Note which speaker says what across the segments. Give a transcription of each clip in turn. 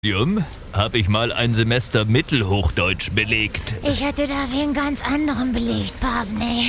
Speaker 1: Habe ich mal ein Semester Mittelhochdeutsch belegt.
Speaker 2: Ich hätte da wen ganz anderen belegt, Pavne.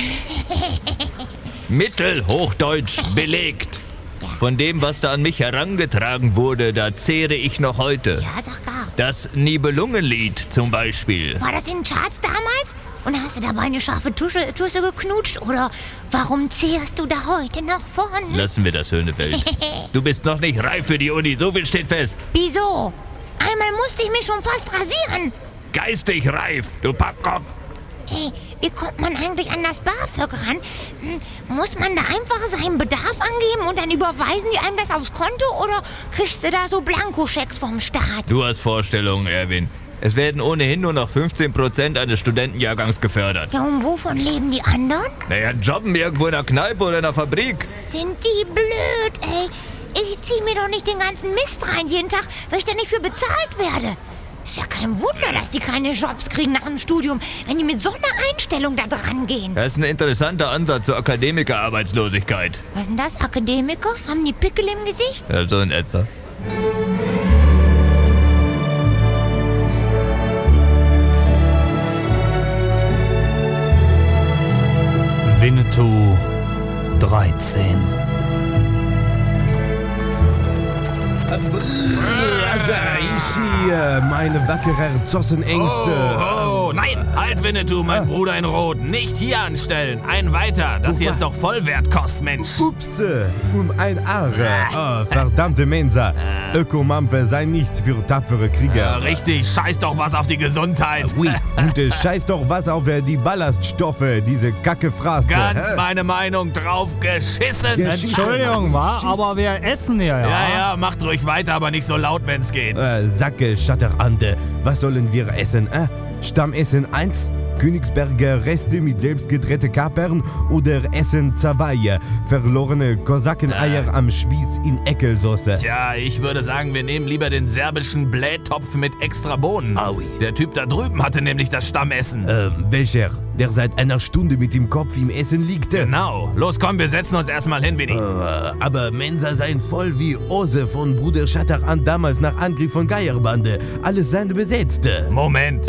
Speaker 1: Mittelhochdeutsch belegt. Von dem, was da an mich herangetragen wurde, da zehre ich noch heute.
Speaker 2: Ja, sag gar.
Speaker 1: Das Nibelungenlied zum Beispiel.
Speaker 2: War das in den Charts damals? Und hast du dabei eine scharfe Tusse geknutscht? Oder warum zehrst du da heute noch von?
Speaker 1: Lassen wir das Höhnefeld. Du bist noch nicht reif für die Uni, so viel steht fest.
Speaker 2: Wieso? Einmal musste ich mich schon fast rasieren.
Speaker 1: Geistig reif, du Pappkopf.
Speaker 2: Hey, wie kommt man eigentlich an das BAföG ran? Muss man da einfach seinen Bedarf angeben und dann überweisen die einem das aufs Konto? Oder kriegst du da so Blankoschecks vom Staat?
Speaker 1: Du hast Vorstellungen, Erwin. Es werden ohnehin nur noch 15% eines Studentenjahrgangs gefördert.
Speaker 2: Ja, und wovon leben die anderen?
Speaker 1: Naja, jobben irgendwo in der Kneipe oder in der Fabrik.
Speaker 2: Sind die blöd, ey? Ich zieh mir doch nicht den ganzen Mist rein jeden Tag, weil ich da nicht für bezahlt werde. Ist ja kein Wunder, dass die keine Jobs kriegen nach dem Studium, wenn die mit so einer Einstellung da dran gehen.
Speaker 1: Das ist ein interessanter Ansatz zur Akademikerarbeitslosigkeit.
Speaker 2: Was ist denn das, Akademiker? Haben die Pickel im Gesicht?
Speaker 1: Ja, so in etwa.
Speaker 3: Winnetou 13.
Speaker 4: Meine wackere Zossenängste.
Speaker 5: Oh, nein, halt Winnetou, mein Bruder in Rot. Nicht hier anstellen. Ein weiter. Das hier ist doch Vollwertkost, Mensch.
Speaker 4: Ups, ein Aare. Oh, verdammte Mensa. Ökomampfe sei nichts für tapfere Krieger.
Speaker 5: Richtig, scheiß doch was auf die Gesundheit.
Speaker 4: Oui, und scheiß doch was auf die Ballaststoffe, diese Kackefraße.
Speaker 5: Ganz meine Meinung drauf geschissen.
Speaker 3: Entschuldigung, aber wir essen hier, ja?
Speaker 5: Ja, macht ruhig weiter, aber nicht so laut, wenn's geht.
Speaker 4: Sacke, Schatterande. Was sollen wir essen, Stammessen 1? Königsberger Reste mit selbstgedrehte Kapern oder Essen 2? Verlorene Kosakeneier am Spieß in Eckelsauce.
Speaker 5: Tja, ich würde sagen, wir nehmen lieber den serbischen Blähtopf mit extra Bohnen.
Speaker 4: Aui.
Speaker 5: Der Typ da drüben hatte nämlich das Stammessen.
Speaker 4: Welcher? Der seit einer Stunde mit dem Kopf im Essen liegt?
Speaker 5: Genau. Los, komm, wir setzen uns erstmal hin, Winnie.
Speaker 4: Aber Mensa seien voll wie Ose von Bruder Schatteran damals nach Angriff von Geierbande. Alles seien besetzt.
Speaker 5: Moment.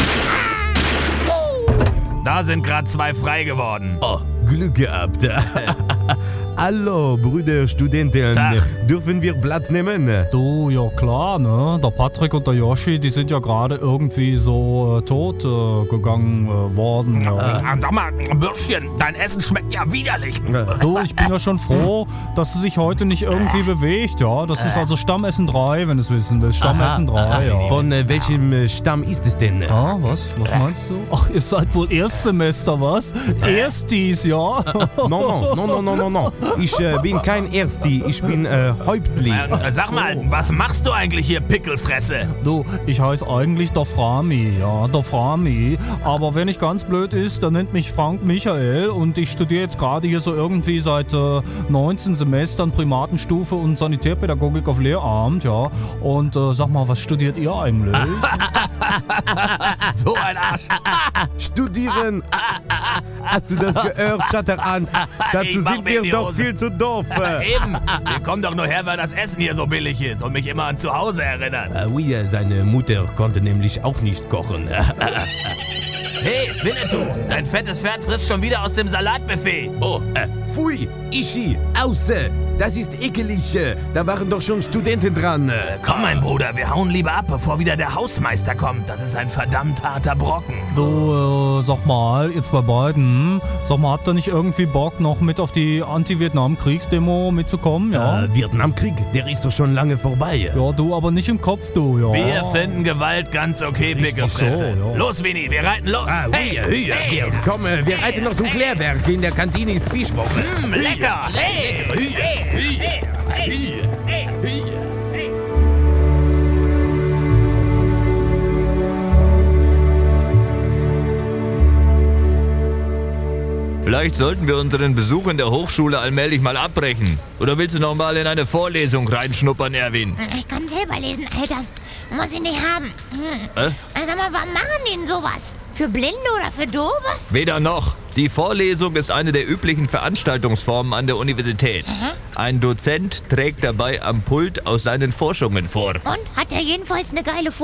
Speaker 5: Da sind gerade 2 frei geworden.
Speaker 4: Oh, Glück gehabt. Hallo, Brüder Studenten.
Speaker 5: Tag.
Speaker 4: Dürfen wir Platz nehmen?
Speaker 3: Du, ja klar, ne? Der Patrick und der Yoshi, die sind ja gerade irgendwie so tot gegangen worden. Ja.
Speaker 5: Sag mal, Bürschchen, dein Essen schmeckt ja widerlich.
Speaker 3: Du, ich bin ja schon froh, dass sie sich heute nicht irgendwie bewegt, ja. Das ist also Stammessen 3, wenn du es wissen willst. Stammessen 3, ja.
Speaker 4: Von welchem Stamm ist es denn?
Speaker 3: Ah, was meinst du? Ach, ihr seid wohl Erstsemester, was? Erstis, ja?
Speaker 4: No. Ich bin kein Ersti, ich bin Häuptling.
Speaker 5: Sag mal, was machst du eigentlich hier, Pickelfresse?
Speaker 3: Du, ich heiße eigentlich der Frami, ja, der Frami. Aber wenn ich ganz blöd ist, dann nennt mich Frank Michael und ich studiere jetzt gerade hier so irgendwie seit 19 Semestern Primatenstufe und Sanitärpädagogik auf Lehramt, ja. Und sag mal, was studiert ihr eigentlich?
Speaker 5: So ein Arsch.
Speaker 4: Studieren. Hast du das gehört, Schatteran? Dazu sind wir doch viel zu doof.
Speaker 5: Eben. Wir kommen doch nur her, weil das Essen hier so billig ist und mich immer an zu Hause erinnert.
Speaker 4: Oui, seine Mutter konnte nämlich auch nicht kochen.
Speaker 5: Hey, Winnetou, dein fettes Pferd frisst schon wieder aus dem Salatbuffet.
Speaker 4: Oh, pfui, Ischi, außer. Das ist ekelig. Da waren doch schon Studenten dran.
Speaker 5: Komm, mein Bruder, wir hauen lieber ab, bevor wieder der Hausmeister kommt. Das ist ein verdammt harter Brocken.
Speaker 3: Du, sag mal, jetzt bei beiden, sag mal, habt ihr nicht irgendwie Bock, noch mit auf die Anti-Vietnam-Kriegsdemo mitzukommen, ja?
Speaker 4: Vietnamkrieg, der ist doch schon lange vorbei.
Speaker 3: Ja, du, aber nicht im Kopf, du, ja.
Speaker 5: Wir finden Gewalt ganz okay, Pickelfresse.
Speaker 3: So, ja.
Speaker 5: Los, Winnie, wir reiten los.
Speaker 4: Hey. Komm, wir reiten noch zum Klärwerk. In der Kantine ist Fischwoche.
Speaker 5: Lecker.
Speaker 1: Vielleicht sollten wir unseren Besuch in der Hochschule allmählich mal abbrechen. Oder willst du noch mal in eine Vorlesung reinschnuppern, Erwin?
Speaker 2: Ich kann selber lesen, Alter. Muss ich nicht haben. Also sag mal, warum machen die denn sowas? Für Blinde oder für Doofe?
Speaker 1: Weder noch. Die Vorlesung ist eine der üblichen Veranstaltungsformen an der Universität. Ein Dozent trägt dabei am Pult aus seinen Forschungen vor.
Speaker 2: Und? Hat er jedenfalls eine geile